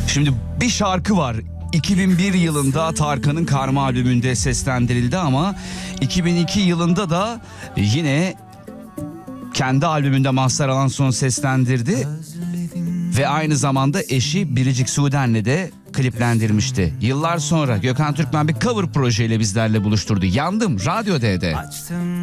Şimdi bir şarkı var. 2001 yılında Tarkan'ın Karma albümünde seslendirildi ama 2002 yılında da yine kendi albümünde Mazhar Alanson seslendirdi. Ve aynı zamanda eşi Biricik Suden'le de kliplendirmişti. Yıllar sonra Gökhan Türkmen bir cover projeyle bizlerle buluşturdu. Yandım Radyo D'de.